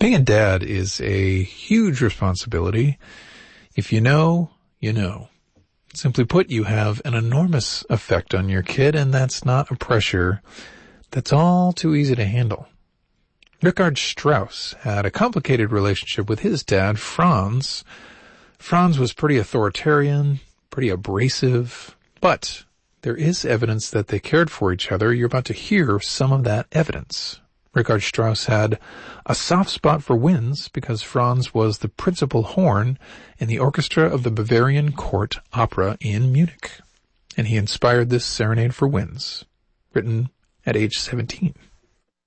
Being a dad is a huge responsibility. If you know, you know. Simply put, you have an enormous effect on your kid, and that's not a pressure that's all too easy to handle. Richard Strauss had a complicated relationship with his dad, Franz. Franz was pretty authoritarian, pretty abrasive, but there is evidence that they cared for each other. You're about to hear some of that evidence. Richard Strauss had a soft spot for winds because Franz was the principal horn in the orchestra of the Bavarian Court Opera in Munich. And he inspired this Serenade for Winds, written at age 17.